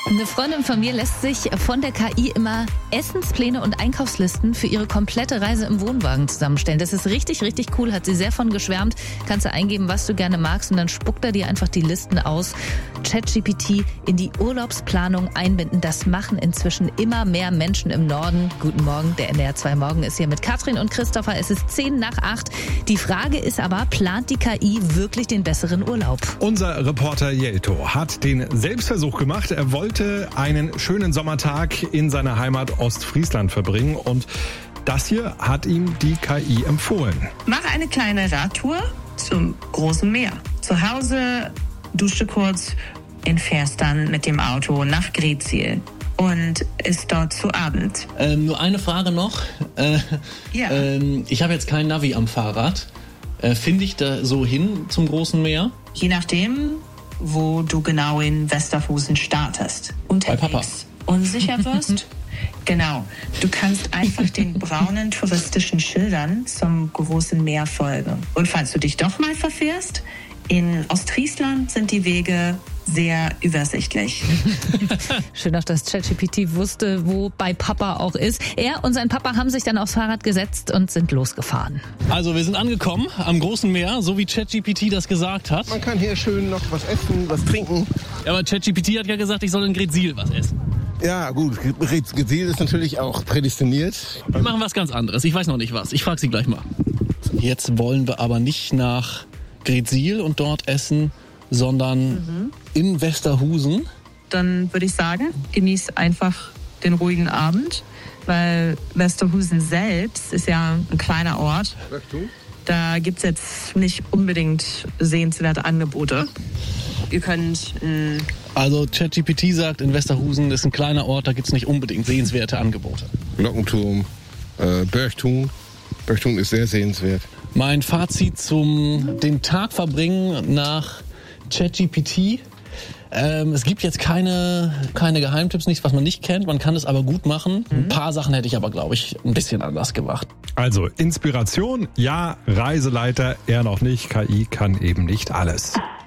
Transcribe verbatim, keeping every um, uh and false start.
Eine Freundin von mir lässt sich von der K I immer Essenspläne und Einkaufslisten für ihre komplette Reise im Wohnwagen zusammenstellen. Das ist richtig, richtig cool, hat sie sehr von geschwärmt. Kannst du eingeben, was du gerne magst und dann spuckt er dir einfach die Listen aus. ChatGPT in die Urlaubsplanung einbinden, das machen inzwischen immer mehr Menschen im Norden. Guten Morgen, der N D R zwei Morgen ist hier mit Katrin und Christopher. Es ist zehn nach acht. Die Frage ist aber, plant die K I wirklich den besseren Urlaub? Unser Reporter Jelto hat den Selbstversuch gemacht. Er wollte einen schönen Sommertag in seiner Heimat Ostfriesland verbringen und das hier hat ihm die K I empfohlen. Mach eine kleine Radtour zum großen Meer. Zu Hause dusche kurz und fährst dann mit dem Auto nach Greetsiel und ist dort zu Abend. Ähm, nur eine Frage noch. Äh, Ja. ähm, ich habe jetzt kein Navi am Fahrrad. Äh, Finde ich da so hin zum großen Meer? Je nachdem, wo du genau in Westerhusen startest. Unterwegs. Bei Papa. Unsicher wirst? Genau. Du kannst einfach den braunen touristischen Schildern zum großen Meer folgen. Und falls du dich doch mal verfährst, in Ostfriesland sind die Wege sehr übersichtlich. Schön auch, dass ChatGPT wusste, wo bei Papa auch ist. Er und sein Papa haben sich dann aufs Fahrrad gesetzt und sind losgefahren. Also wir sind angekommen am großen Meer, so wie ChatGPT das gesagt hat. Man kann hier schön noch was essen, was trinken. Ja, aber ChatGPT hat ja gesagt, ich soll in Greetsiel was essen. Ja gut, Greetsiel ist natürlich auch prädestiniert. Wir machen was ganz anderes. Ich weiß noch nicht was. Ich frage sie gleich mal. Jetzt wollen wir aber nicht nach Greetsiel und dort essen, sondern mhm. in Westerhusen. Dann würde ich sagen, genieß einfach den ruhigen Abend, weil Westerhusen selbst ist ja ein kleiner Ort. Da gibt es jetzt nicht unbedingt sehenswerte Angebote. Ihr könnt... Mh, also ChatGPT sagt, in Westerhusen ist ein kleiner Ort, da gibt es nicht unbedingt sehenswerte Angebote. Glockenturm, äh, Berchtun. Berchtun ist sehr sehenswert. Mein Fazit zum den Tag verbringen nach ChatGPT. Ähm, es gibt jetzt keine, keine Geheimtipps, nichts, was man nicht kennt. Man kann es aber gut machen. Ein paar Sachen hätte ich aber, glaube ich, ein bisschen anders gemacht. Also Inspiration, ja, Reiseleiter eher noch nicht. K I kann eben nicht alles.